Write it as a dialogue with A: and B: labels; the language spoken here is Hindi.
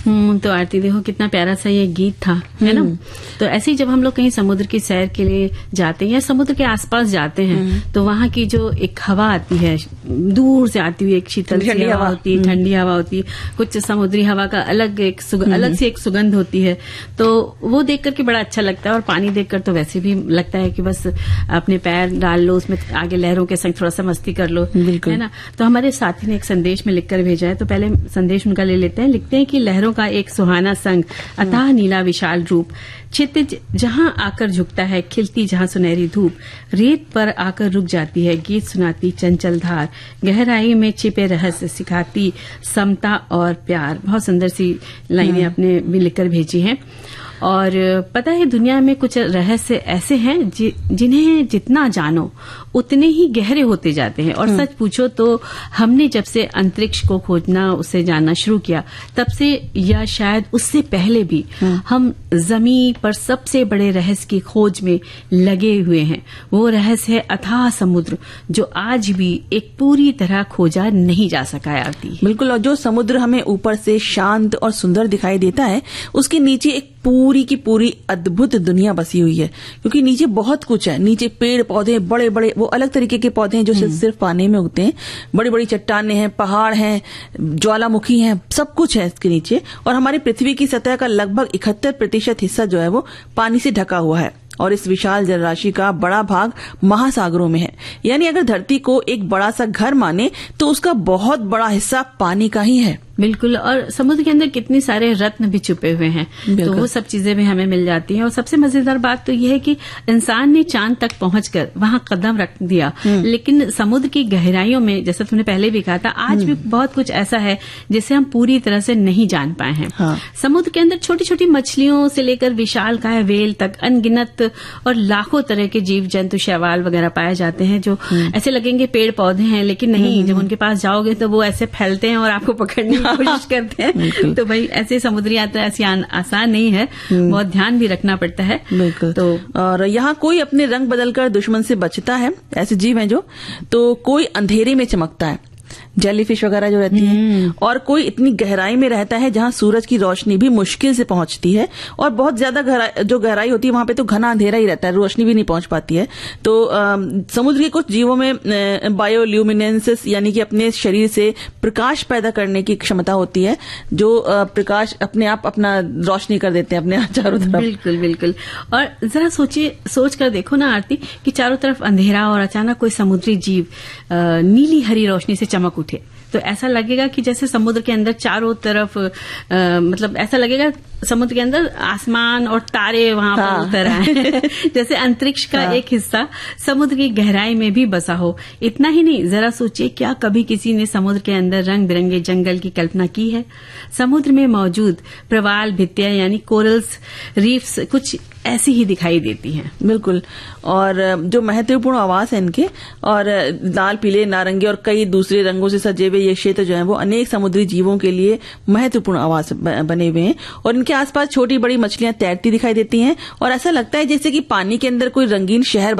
A: तो आरती देखो कितना प्यारा सा ये गीत था, है ना। तो ऐसे ही जब हम लोग कहीं समुद्र की सैर के लिए जाते हैं या समुद्र के आसपास जाते हैं तो वहाँ की जो एक हवा आती है, दूर से आती हुई एक शीतल सी हवा होती है, ठंडी हवा होती है, कुछ समुद्री हवा का अलग सी एक सुगंध होती है। तो वो देख करके बड़ा अच्छा लगता है। और पानी देखकर तो वैसे भी लगता है कि बस अपने पैर डाल लो उसमें, आगे लहरों के संग थोड़ा सा मस्ती कर लो, है ना। तो हमारे साथी ने एक संदेश में लिखकर भेजा है, तो पहले संदेश उनका ले लेते हैं। लिखते हैं कि लहरों का एक सुहाना संग, अथाह नीला विशाल रूप, क्षितिज जहां आकर झुकता है, खिलती जहां सुनहरी धूप, रेत पर आकर रुक जाती है, गीत सुनाती चंचल धार, गहराई में छिपे रहस्य सिखाती समता और प्यार। बहुत सुंदर सी लाइनें आपने भी लिखकर भेजी हैं। और पता है दुनिया में कुछ रहस्य ऐसे हैं जिन्हें जितना जानो उतने ही गहरे होते जाते हैं। और सच पूछो तो हमने जब से अंतरिक्ष को खोजना, उसे जानना शुरू किया, तब से या शायद उससे पहले भी हम जमीन पर सबसे बड़े रहस्य की खोज में लगे हुए हैं। वो रहस्य है अथाह समुद्र, जो आज भी एक पूरी तरह खोजा नहीं जा सका है। आरती
B: बिल्कुल। और जो समुद्र हमें ऊपर से शांत और सुंदर दिखाई देता है, उसके नीचे एक पूरी की पूरी अद्भुत दुनिया बसी हुई है, क्योंकि नीचे बहुत कुछ है। नीचे पेड़ पौधे, बड़े बड़े वो अलग तरीके के पौधे हैं जो सिर्फ पानी में उगते हैं, बड़ी बड़ी चट्टानें हैं, पहाड़ हैं, ज्वालामुखी हैं, सब कुछ है इसके नीचे। और हमारी पृथ्वी की सतह का लगभग 71% हिस्सा जो है वो पानी से ढका हुआ है। और इस विशाल जलराशि का बड़ा भाग महासागरों में है। यानी अगर धरती को एक बड़ा सा घर माने तो उसका बहुत बड़ा हिस्सा पानी का ही है।
A: बिल्कुल। और समुद्र के अंदर कितने सारे रत्न भी छुपे हुए हैं, तो वो सब चीजें भी हमें मिल जाती हैं। और सबसे मजेदार बात तो यह है कि इंसान ने चांद तक पहुंचकर वहां कदम रख दिया, लेकिन समुद्र की गहराइयों में, जैसा तुमने पहले भी कहा था, आज भी बहुत कुछ ऐसा है जिसे हम पूरी तरह से नहीं जान पाए हैं। समुद्र के अंदर छोटी छोटी मछलियों से लेकर विशालकाय व्हेल तक अनगिनत और लाखों तरह के जीव जंतु, शैवाल वगैरह पाए जाते हैं, जो ऐसे लगेंगे पेड़ पौधे हैं, लेकिन नहीं, जब उनके पास जाओगे तो वो ऐसे फैलते हैं और आपको पकड़ने कोशिश करते हैं। तो भाई ऐसे समुद्री यात्रा ऐसी आसान नहीं है, बहुत ध्यान भी रखना पड़ता है।
B: बिल्कुल। तो और यहाँ कोई अपने रंग बदलकर दुश्मन से बचता है, ऐसे जीव हैं जो, तो कोई अंधेरे में चमकता है, जेलीफिश वगैरह जो रहती है, और कोई इतनी गहराई में रहता है जहां सूरज की रोशनी भी मुश्किल से पहुंचती है। और बहुत ज्यादा गहराई होती है वहां पे तो घना अंधेरा ही रहता है, रोशनी भी नहीं पहुंच पाती है। तो समुद्र के कुछ जीवों में बायोल्यूमिनेंसेस यानी कि अपने शरीर से प्रकाश पैदा करने की क्षमता होती है, जो प्रकाश अपने आप अपना रोशनी कर देते हैं अपने चारों तरफ।
A: बिल्कुल बिल्कुल। और जरा सोच कर देखो ना आरती, कि चारों तरफ अंधेरा और अचानक कोई समुद्री जीव नीली हरी रोशनी से चमक उठे, तो ऐसा लगेगा कि जैसे समुद्र के अंदर चारों तरफ मतलब ऐसा लगेगा समुद्र के अंदर आसमान और तारे वहां पर उतर आए जैसे अंतरिक्ष का एक हिस्सा समुद्र की गहराई में भी बसा हो। इतना ही नहीं, जरा सोचिए, क्या कभी किसी ने समुद्र के अंदर रंग बिरंगे जंगल की कल्पना की है? समुद्र में मौजूद प्रवाल भित्तियां यानी कोरल्स रीफ्स कुछ ऐसी ही दिखाई देती हैं।
B: बिल्कुल। और जो महत्वपूर्ण आवास है इनके, और लाल, पीले, नारंगी और कई दूसरे रंगों से सजे हुए ये क्षेत्र जो है वो अनेक समुद्री जीवों के लिए महत्वपूर्ण आवास बने हुए हैं। और इनके आसपास छोटी बड़ी मछलियां तैरती दिखाई देती हैं, और ऐसा लगता है जैसे कि पानी के अंदर कोई रंगीन शहर